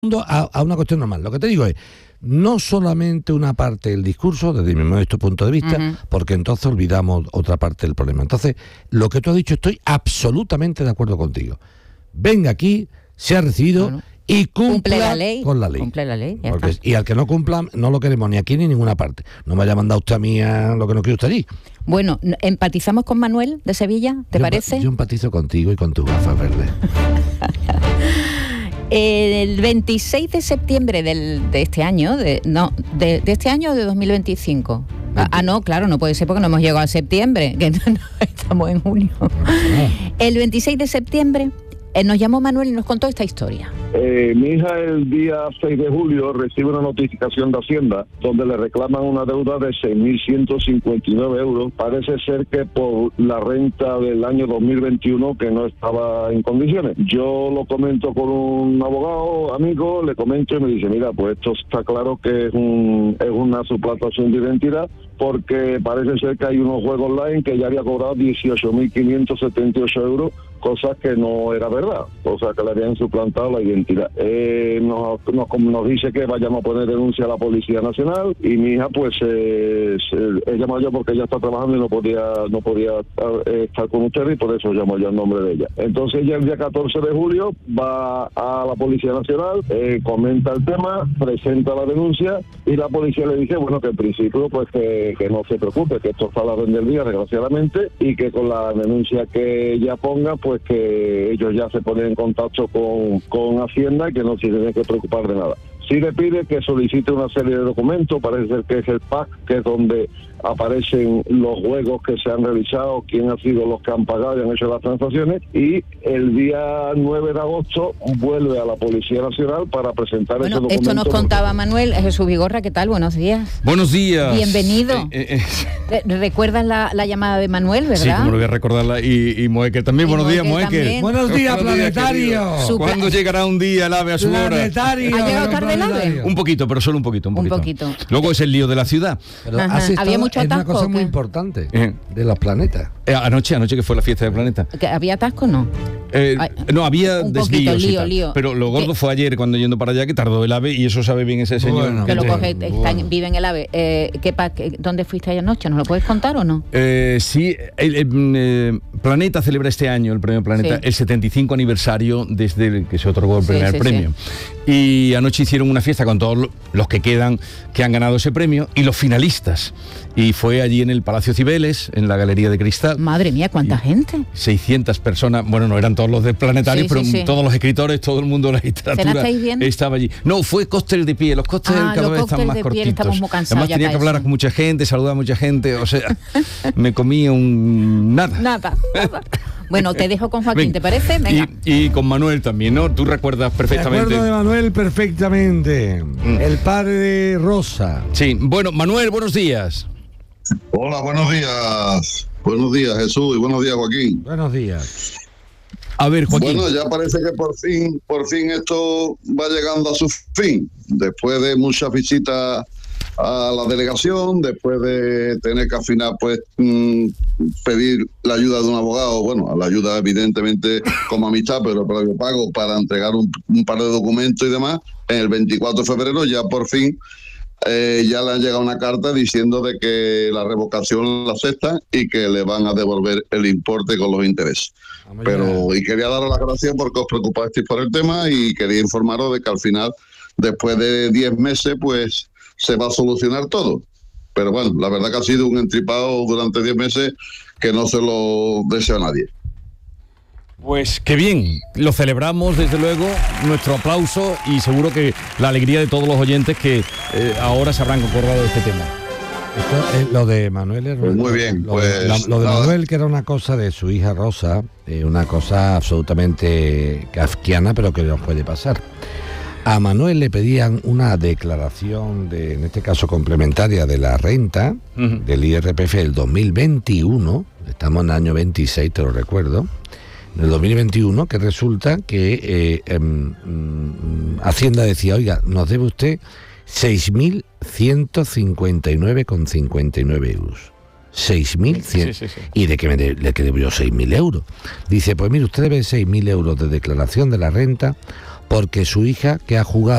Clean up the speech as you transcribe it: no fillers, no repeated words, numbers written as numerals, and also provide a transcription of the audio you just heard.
a una cuestión normal. Lo que te digo es, no solamente una parte del discurso, desde mi modesto punto de vista, porque entonces olvidamos otra parte del problema. Entonces, lo que tú has dicho, estoy absolutamente de acuerdo contigo. Venga aquí, se ha recibido y cumple la ley, con la ley. Cumple la ley, ya porque, está. y al que no cumpla, no lo queremos ni aquí ni en ninguna parte. No me haya mandado usted a mí a lo que no quiere usted allí. Bueno, ¿empatizamos con Manuel de Sevilla? ¿Te parece? Yo empatizo contigo y con tus gafas verdes. El 26 de septiembre de este año, de este año o de 2025. No, claro, no puede ser porque no hemos llegado a septiembre, que no, estamos en junio. El 26 de septiembre nos llamó Manuel y nos contó esta historia. Mi hija el día 6 de julio recibe una notificación de Hacienda donde le reclaman una deuda de 6.159 euros. Parece ser que por la renta del año 2021 que no estaba en condiciones. Yo lo comento con un abogado amigo, le comento y me dice, mira, pues esto está claro que es una suplantación de identidad, porque parece ser que hay unos juegos online que ya había cobrado 18.578 euros, cosas que no era verdad, cosas que le habían suplantado la identidad. Nos dice que vayamos a poner denuncia a la Policía Nacional y mi hija pues he llamado yo porque ella está trabajando y no podía estar con ustedes y por eso llamo yo el nombre de ella. Entonces ella el día 14 de julio va a la Policía Nacional, comenta el tema, presenta la denuncia y la policía le dice, bueno, que en principio pues que no se preocupe, que esto está a la orden del día desgraciadamente y que con la denuncia que ella ponga pues que ellos ya se ponen en contacto con Hacienda y que no se tienen que preocupar de nada. Sí le pide que solicite una serie de documentos, parece ser que es el PAC, que es donde aparecen los juegos que se han realizado, quién ha sido los que han pagado y han hecho las transacciones, y el día 9 de agosto vuelve a la Policía Nacional para presentar ese documento. Esto nos contaba Manuel. Jesús Vigorra, ¿qué tal? Buenos días. Buenos días. Bienvenido. ¿Recuerdas la llamada de Manuel, verdad? Sí, como lo voy a recordarla. Y Moecker también. Buenos días, Moecker. Buenos días, planetario. ¿Cuándo llegará un día el AVE a su hora? Planetario. ¿Ha llegado tarde el AVE? Un poquito, pero solo un poquito. Un poquito. Luego es el lío de la ciudad. Pero había mucho atasco. Es una cosa muy importante de los planetas. Anoche que fue la fiesta del planeta. ¿Había atasco o no? No, había desvíos y tal. Lío. Pero lo gordo fue ayer cuando yendo para allá que tardó el AVE y eso sabe bien ese señor. Bueno, que lo coge, vive en el AVE. ¿Dónde fuiste ayer noche? ¿Nos lo puedes contar o no? Sí, el Planeta celebra este año, el premio Planeta, el 75 aniversario desde que se otorgó el primer premio. Y anoche hicieron una fiesta con todos los que quedan, que han ganado ese premio, y los finalistas. Y fue allí en el Palacio Cibeles, en la Galería de Cristal. Madre mía, ¿cuánta gente? 600 personas, bueno, no eran todos los del Planetario, pero todos los escritores, todo el mundo de la literatura estaba allí. No, fue cóctel de pie, los cócteles cada vez están más cortitos. Además tenía que hablar con mucha gente, saludar a mucha gente, o sea, me comí nada. Bueno, te dejo con Joaquín, ¿te parece? Venga. Y con Manuel también, ¿no? Tú recuerdas perfectamente. Me acuerdo de Manuel perfectamente. El padre de Rosa. Sí, bueno, Manuel, buenos días. Hola, buenos días. Buenos días, Jesús, y buenos días, Joaquín. Buenos días. A ver, Joaquín. Bueno, ya parece que por fin esto va llegando a su fin. Después de muchas visitas a la delegación, después de tener que al final pedir la ayuda de un abogado, bueno, la ayuda evidentemente como amistad, pero previo pago para entregar un par de documentos y demás, en el 24 de febrero ya por fin ya le han llegado una carta diciendo de que la revocación la aceptan y que le van a devolver el importe con los intereses. Y quería daros las gracias porque os preocupasteis por el tema y quería informaros de que al final, después de 10 meses, pues se va a solucionar todo. Pero bueno, la verdad que ha sido un entripado durante 10 meses que no se lo deseo a nadie. Pues qué bien, lo celebramos desde luego, nuestro aplauso y seguro que la alegría de todos los oyentes que ahora se habrán acordado de este tema. Lo de Manuel es muy bien. Lo de Manuel, que era una cosa de su hija Rosa, una cosa absolutamente kafkiana, pero que nos puede pasar. A Manuel le pedían una declaración, en este caso complementaria, de la renta del IRPF del 2021, estamos en el año 26, te lo recuerdo, en el 2021, que resulta que Hacienda decía, oiga, nos debe usted 6.159,59 euros. 6.100. Sí. ¿Y de qué le debió 6.000 euros? Dice, pues mire, usted debe 6.000 euros de declaración de la renta porque su hija, que ha jugado